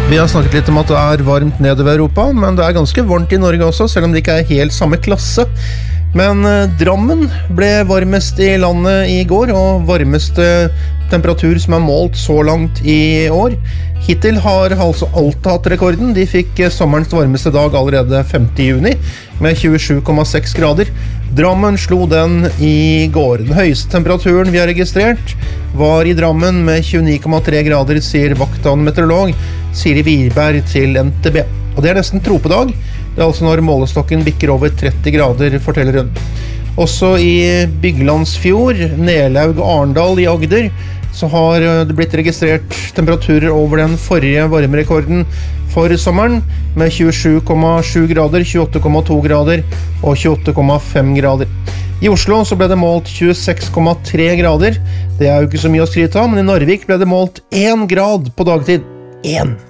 Vi har snakket litt om at det varmt nedover Europa, men det ganske varmt i Norge også, selv om det ikke helt samme klasse. Men Drammen ble varmest i landet i går, og varmeste temperatur som målt så langt i år. Hittil har altså Alta hatt rekorden. De fikk sommerens varmeste dag allerede 5. juni, med 27,6 grader. Drammen slo den i går. Den høyeste temperaturen vi har registrert var i Drammen med 29,3 grader, sier vakthavende meteorolog Siri Wirberg til NTB. Og det nesten tropedag. Det altså når målestokken bikker over 30 grader, forteller hun. Også i Byglandsfjord, Nelaug og Arendal i Agder, så har det blitt registrert temperaturer over den forrige varmerekorden for sommeren, med 27,7 grader, 28,2 grader og 28,5 grader. I Oslo så ble det målt 26,3 grader. Det jo ikke så mye å skryte av, men i Narvik ble det målt 1 grad på dagtid. 1.